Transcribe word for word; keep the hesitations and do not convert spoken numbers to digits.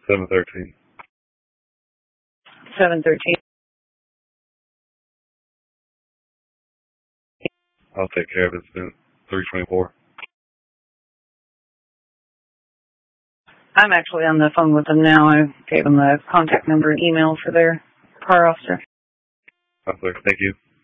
seven thirteen. seven thirteen. I'll take care of it. It's been three twenty-four. I'm actually on the phone with them now. I gave them the contact number and email for their car officer. Thank you.